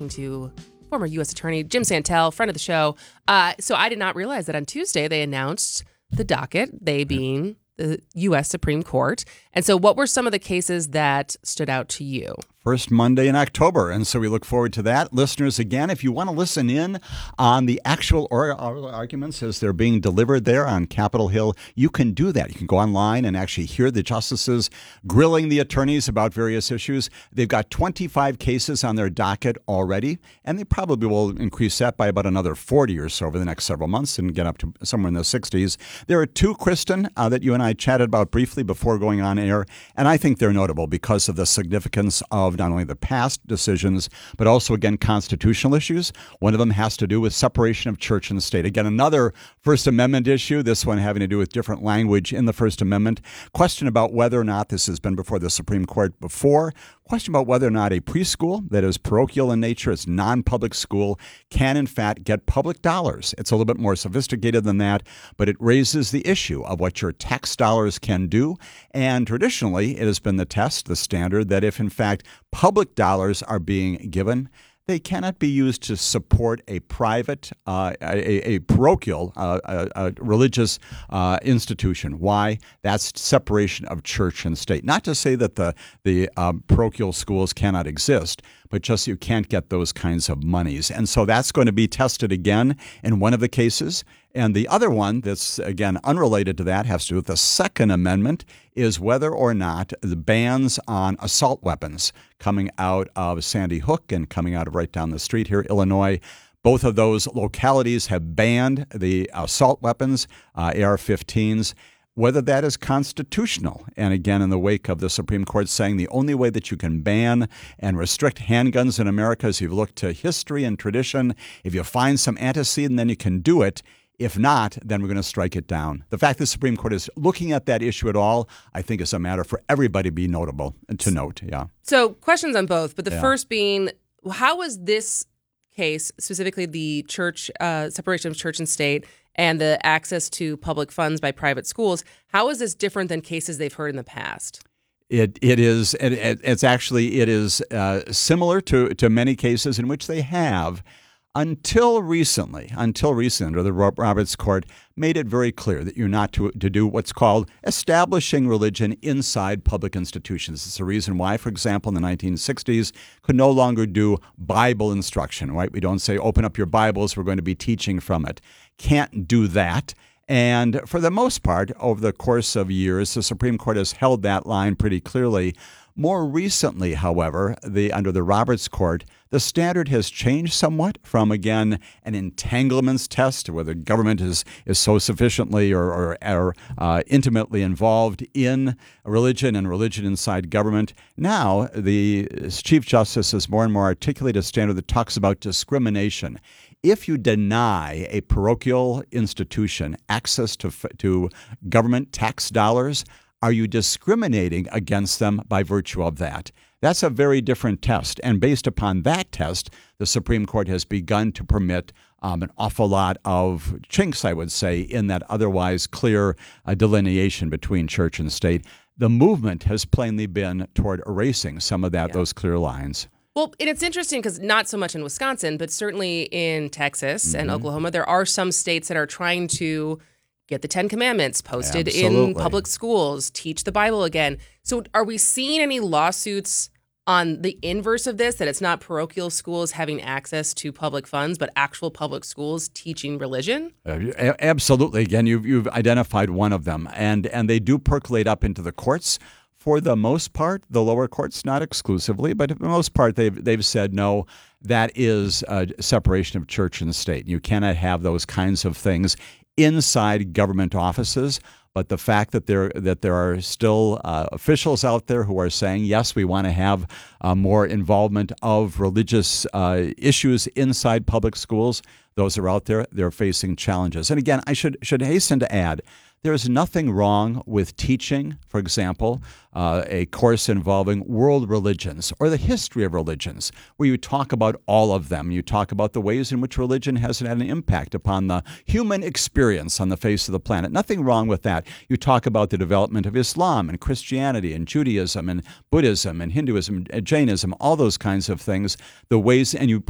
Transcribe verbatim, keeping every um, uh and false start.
talking to former U S Attorney Jim Santel, friend of the show. Uh, so I did not realize that on Tuesday they announced the docket, they being the U S Supreme Court. And so what were some of the cases that stood out to you? First Monday in October, and so we look forward to that. Listeners, again, if you want to listen in on the actual oral arguments as they're being delivered there on Capitol Hill, you can do that. You can go online and actually hear the justices grilling the attorneys about various issues. They've got twenty-five cases on their docket already, and they probably will increase that by about another forty or so over the next several months and get up to somewhere in the sixties. There are two, Kristen, uh, that you and I chatted about briefly before going on air, and I think they're notable because of the significance of not only the past decisions, but also, again, constitutional issues. One of them has to do with separation of church and state. Again, another First Amendment issue, this one having to do with different language in the First Amendment. Question about whether or not this has been before the Supreme Court before. Question about whether or not a preschool that is parochial in nature, it's non-public school, can in fact get public dollars. It's a little bit more sophisticated than that, but it raises the issue of what your tax dollars can do. And traditionally, it has been the test, the standard, that if in fact public dollars are being given, they cannot be used to support a private, uh, a, a parochial, uh, a, a religious uh, institution. Why? That's separation of church and state. Not to say that the the um, parochial schools cannot exist, but just you can't get those kinds of monies. And so that's going to be tested again in one of the cases. And the other one that's, again, unrelated to that, has to do with the Second Amendment, is whether or not the bans on assault weapons coming out of Sandy Hook and coming out of right down the street here, Illinois. Both of those localities have banned the assault weapons, uh, A R fifteens. Whether that is constitutional. And again, in the wake of the Supreme Court saying the only way that you can ban and restrict handguns in America is if you look to history and tradition. If you find some antecedent, then you can do it. If not, then we're going to strike it down. The fact the Supreme Court is looking at that issue at all, I think is a matter for everybody to be notable and to note. Yeah. So questions on both, but the yeah. first being, how was this case, specifically the church uh, separation of church and state, and the access to public funds by private schools, how is this different than cases they've heard in the past? It it is it, it's actually it is uh, similar to to many cases in which they have until recently until recently under the Roberts Court made it very clear that you're not to to do what's called establishing religion inside public institutions. It's the reason why, for example, in the nineteen sixties, could no longer do Bible instruction. Right? We don't say open up your Bibles. We're going to be teaching from it. Can't do that. And for the most part, over the course of years, the Supreme Court has held that line pretty clearly. More recently, however, the under the Roberts Court, the standard has changed somewhat from, again, an entanglements test where the government is is so sufficiently or, or, or uh, intimately involved in religion and religion inside government. Now, the Chief Justice has more and more articulated a standard that talks about discrimination. If you deny a parochial institution access to to government tax dollars, are you discriminating against them by virtue of that? That's a very different test. And based upon that test, the Supreme Court has begun to permit um, an awful lot of chinks, I would say, in that otherwise clear uh, delineation between church and state. The movement has plainly been toward erasing some of that, yeah. those clear lines. Well, and it's interesting because not so much in Wisconsin, but certainly in Texas mm-hmm. and Oklahoma, there are some states that are trying to get the Ten Commandments posted Absolutely. in public schools, teach the Bible again. So are we seeing any lawsuits on the inverse of this, that it's not parochial schools having access to public funds, but actual public schools teaching religion? Uh, absolutely. Again, you've, you've identified one of them, and, and they do percolate up into the courts. For the most part, the lower courts, not exclusively, but for the most part, they've they've said no, that is a separation of church and state. You cannot have those kinds of things inside government offices. But the fact that there that there are still uh, officials out there who are saying, yes, we want to have uh, more involvement of religious uh, issues inside public schools, those are out there. They're facing challenges. And again, I should should hasten to add, there is nothing wrong with teaching, for example, uh, a course involving world religions or the history of religions, where you talk about all of them. You talk about the ways in which religion has had an impact upon the human experience on the face of the planet. Nothing wrong with that. You talk about the development of Islam and Christianity and Judaism and Buddhism and Hinduism and Jainism, all those kinds of things, the ways, and you